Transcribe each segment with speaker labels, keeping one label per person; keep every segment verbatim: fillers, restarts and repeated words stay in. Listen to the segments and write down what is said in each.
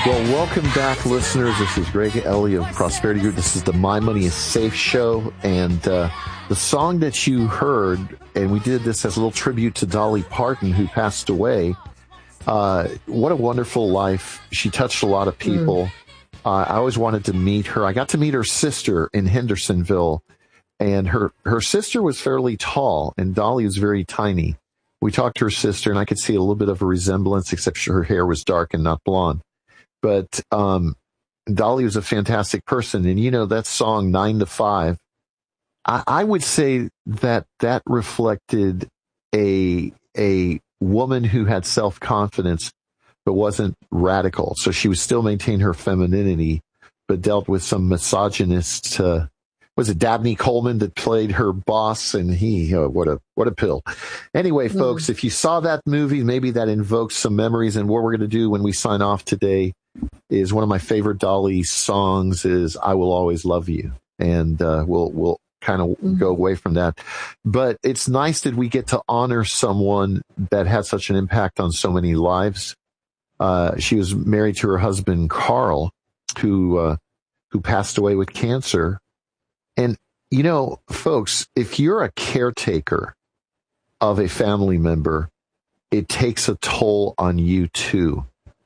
Speaker 1: Well, welcome back, listeners. This is Greg Ellie of Prosperity Group. This is the My Money is Safe show. And uh, the song that you heard, and we did this as a little tribute to Dolly Parton, who passed away. Uh, what a wonderful life. She touched a lot of people. Mm. Uh, I always wanted to meet her. I got to meet her sister in Hendersonville. And her, her sister was fairly tall, and Dolly was very tiny. We talked to her sister, and I could see a little bit of a resemblance, except her hair was dark and not blonde. But um, Dolly was a fantastic person. And, you know, that song, Nine to Five, I, I would say that that reflected a a woman who had self-confidence but wasn't radical. So she would still maintain her femininity, but dealt with some misogynist, uh, was it Dabney Coleman that played her boss? And he, oh, what a what a pill. Anyway, mm. folks, if you saw that movie, maybe that invokes some memories. And what we're going to do when we sign off today is one of my favorite Dolly songs is I Will Always Love You. And uh, we'll we'll kind of mm-hmm. go away from that. But it's nice that we get to honor someone that had such an impact on so many lives. Uh, she was married to her husband, Carl, who uh, who passed away with cancer. And, you know, folks, if you're a caretaker of a family member, it takes a toll on you too.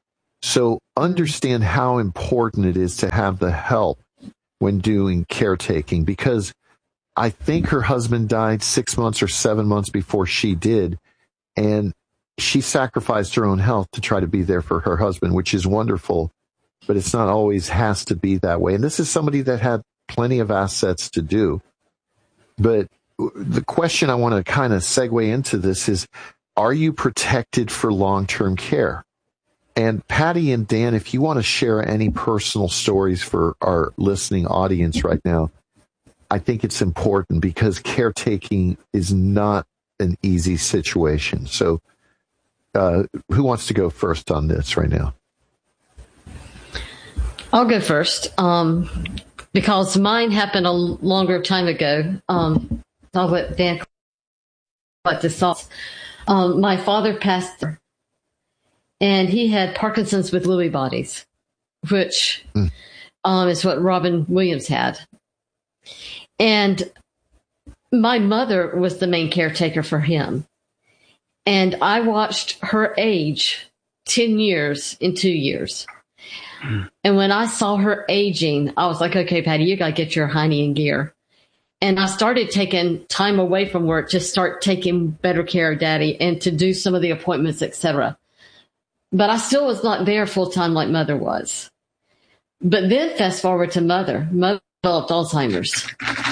Speaker 1: So understand how important it is to have the help when doing caretaking, because I think her husband died six months or seven months before she did. And she sacrificed her own health to try to be there for her husband, which is wonderful, but it's not always has to be that way. And this is somebody that had plenty of assets to do. But the question I want to kind of segue into this is, are you protected for long-term care? And Patty and Dan, if you want to share any personal stories for our listening audience right now, I think it's important because caretaking is not an easy situation. So uh, who wants to go first on this right now?
Speaker 2: I'll go first. Um, because mine happened a longer time ago. Um, I'll let Dan collect his thoughts. Um, my father passed, and he had Parkinson's with Lewy bodies, which mm. um, is what Robin Williams had. And my mother was the main caretaker for him. And I watched her age ten years in two years. And when I saw her aging, I was like, okay, Patty, you got to get your hiney in gear. And I started taking time away from work to start taking better care of Daddy and to do some of the appointments, et cetera. But I still was not there full time like Mother was. But then fast forward to Mother. Mother developed Alzheimer's.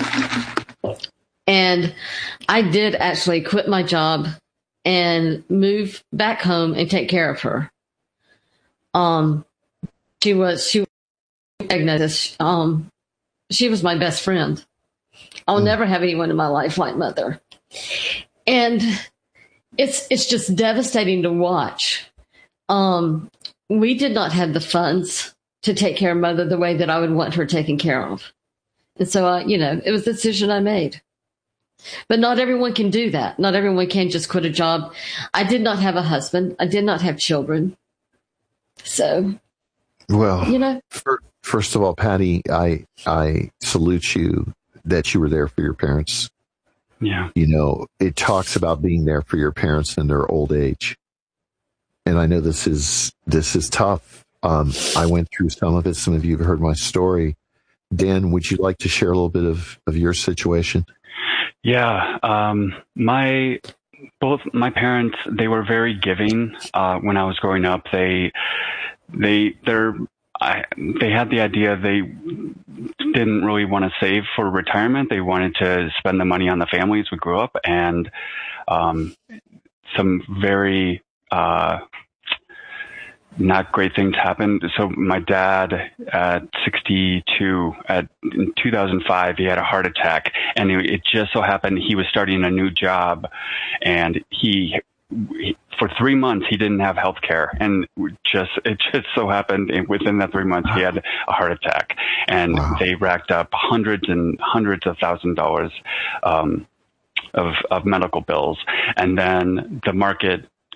Speaker 2: And I did actually quit my job and move back home and take care of her. Um, She was, she was diagnosed. Um, she was my best friend. I'll mm. never have anyone in my life like Mother. And it's, it's just devastating to watch. Um, we did not have the funds to take care of Mother the way that I would want her taken care of. And so, uh, you know, it was the decision I made. But not everyone can do that. Not everyone can just quit a job. I did not have a husband. I did not have children. So...
Speaker 1: Well,
Speaker 2: you know,
Speaker 1: first of all, Patty, I I salute you that you were there for your parents.
Speaker 3: Yeah.
Speaker 1: You know, it talks about being there for your parents in their old age. And I know this is this is tough. Um, I went through some of it. Some of you have heard my story. Dan, would you like to share a little bit of, of your situation?
Speaker 3: Yeah. Um, my both my parents, they were very giving uh, when I was growing up. They They they're I, they had the idea they didn't really want to save for retirement. They wanted to spend the money on the family as we grew up, and um, some very uh, not great things happened. So my dad at sixty-two, at in two thousand five, he had a heart attack, and it, it just so happened he was starting a new job, and he. For three months, he didn't have health care, and just it just so happened within that three months he had a heart attack, and wow. They racked up hundreds and hundreds of thousand dollars um, of of medical bills, and then the market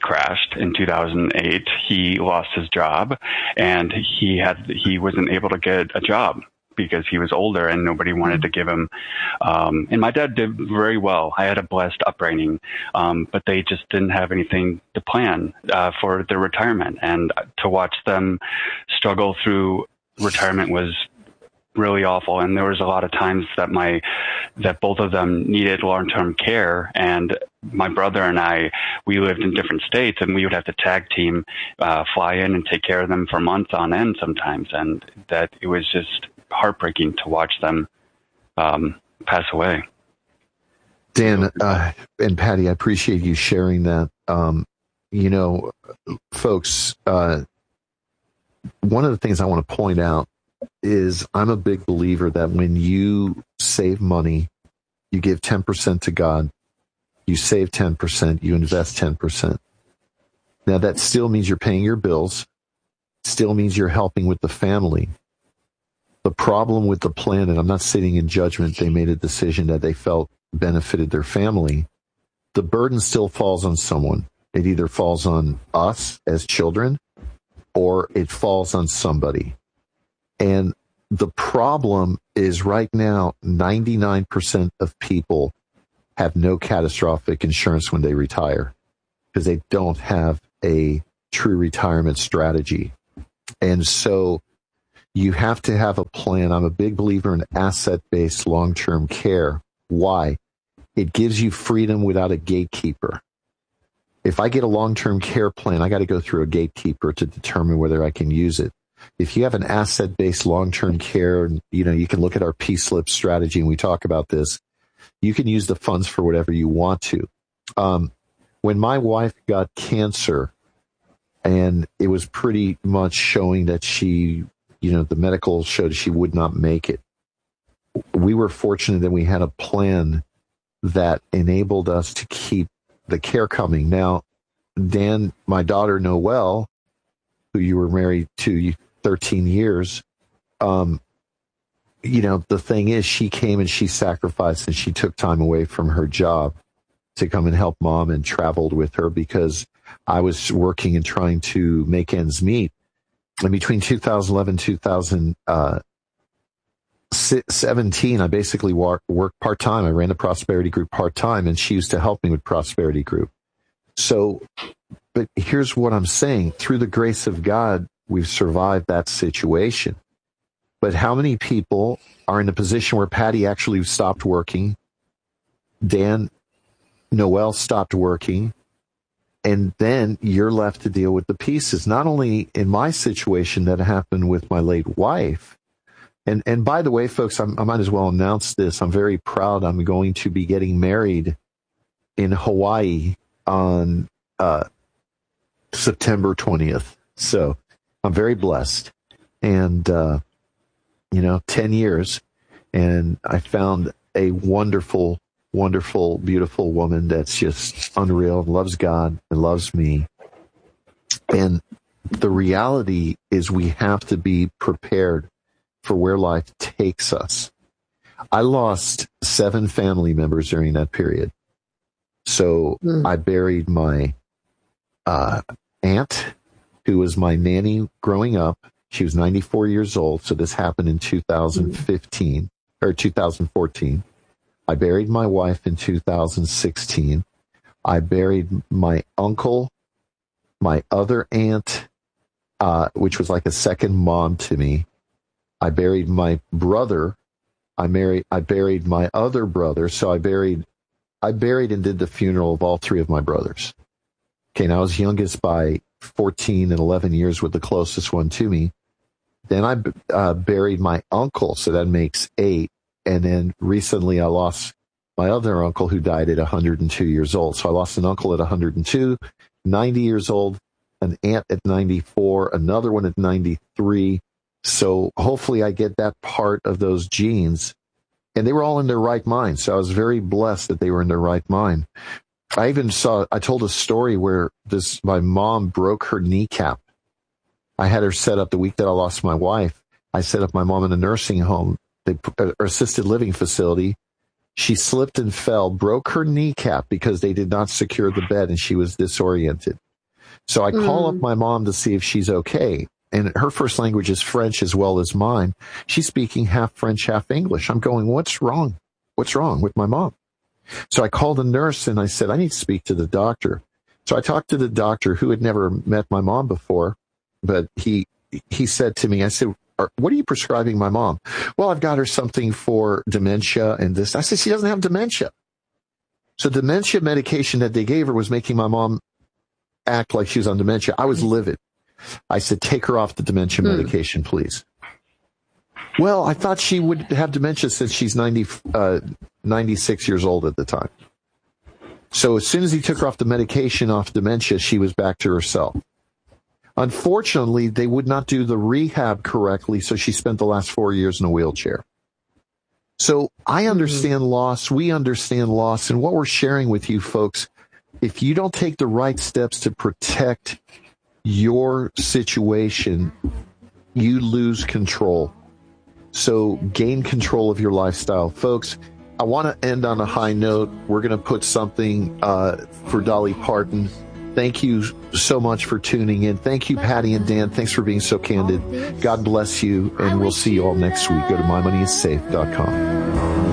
Speaker 3: crashed in two thousand eight. He lost his job, and he had he wasn't able to get a job because he was older and nobody wanted to give him. Um, and my dad did very well. I had a blessed upbringing, um, but they just didn't have anything to plan uh, for their retirement. And to watch them struggle through retirement was really awful. And there was a lot of times that my that both of them needed long-term care, and my brother and I, we lived in different states, and we would have to tag team, uh, fly in and take care of them for months on end sometimes. And that it was just heartbreaking to watch them um, pass away.
Speaker 1: Dan uh, and Patty, I appreciate you sharing that. Um, you know, folks, uh, one of the things I want to point out is I'm a big believer that when you save money, you give ten percent to God, you save ten percent, you invest ten percent. Now, that still means you're paying your bills, still means you're helping with the family. The problem with the plan, and I'm not sitting in judgment, they made a decision that they felt benefited their family. The burden still falls on someone. It either falls on us as children or it falls on somebody. And the problem is right now, ninety-nine percent of people have no catastrophic insurance when they retire because they don't have a true retirement strategy. And so you have to have a plan. I'm a big believer in asset-based long-term care. Why? It gives you freedom without a gatekeeper. If I get a long-term care plan, I got to go through a gatekeeper to determine whether I can use it. If you have an asset-based long-term care, you know, you can look at our P-slip strategy, and we talk about this. You can use the funds for whatever you want to. Um, when my wife got cancer, and it was pretty much showing that she, you know, the medical showed she would not make it. We were fortunate that we had a plan that enabled us to keep the care coming. Now, Dan, my daughter Noelle, who you were married to thirteen years, um, you know, the thing is, she came and she sacrificed and she took time away from her job to come and help Mom and traveled with her because I was working and trying to make ends meet. And between two thousand eleven and two thousand seventeen, I basically worked part-time. I ran the Prosperity Group part-time, and she used to help me with Prosperity Group. So, but here's what I'm saying. Through the grace of God, we've survived that situation. But how many people are in a position where Patty actually stopped working, Dan, Noelle stopped working, and then you're left to deal with the pieces? Not only in my situation that happened with my late wife, and and by the way, folks, I'm, I might as well announce this. I'm very proud. I'm going to be getting married in Hawaii on uh, September twentieth. So I'm very blessed. And, uh, you know, ten years, and I found a wonderful, wonderful, beautiful woman that's just unreal, loves God and loves me. And the reality is we have to be prepared for where life takes us. I lost seven family members during that period. So mm. I buried my uh, aunt, who was my nanny growing up. She was ninety-four years old. So this happened in two thousand fifteen mm. or two thousand fourteen. I buried my wife in two thousand sixteen. I buried my uncle, my other aunt, uh, which was like a second mom to me. I buried my brother. I married, I buried my other brother. So I buried, I buried and did the funeral of all three of my brothers. Okay. Now I was youngest by fourteen and eleven years with the closest one to me. Then I uh, buried my uncle. So that makes eight. And then recently I lost my other uncle who died at one hundred two years old. So I lost an uncle at one hundred two, ninety years old, an aunt at ninety-four, another one at ninety-three. So hopefully I get that part of those genes. And they were all in their right mind. So I was very blessed that they were in their right mind. I even saw, I told a story where this, my mom broke her kneecap. I had her set up the week that I lost my wife. I set up my mom in a nursing home, they, or assisted living facility. She slipped and fell, broke her kneecap because they did not secure the bed and she was disoriented. So I call
Speaker 2: Mm.
Speaker 1: up my mom to see if she's okay. And her first language is French as well as mine. She's speaking half French, half English. I'm going, what's wrong? What's wrong with my mom? So I called a nurse and I said, I need to speak to the doctor. So I talked to the doctor who had never met my mom before, but he he said to me, I said, what are you prescribing my mom? Well, I've got her something for dementia and this. I said, she doesn't have dementia. So dementia medication that they gave her was making my mom act like she was on dementia. I was livid. I said, take her off the dementia
Speaker 2: Hmm.
Speaker 1: medication, please. Well, I thought she would have dementia since she's ninety, uh, ninety-six years old at the time. So as soon as he took her off the medication, off dementia, she was back to herself. Unfortunately, they would not do the rehab correctly, so she spent the last four years in a wheelchair. So I understand mm-hmm. loss. We understand loss. And what we're sharing with you folks, if you don't take the right steps to protect your situation, you lose control. So gain control of your lifestyle. Folks, I want to end on a high note. We're going to put something uh, for Dolly Parton. Thank you so much for tuning in. Thank you, Patty and Dan. Thanks for being so candid. God bless you, and we'll see you all next week. Go to my money is safe dot com.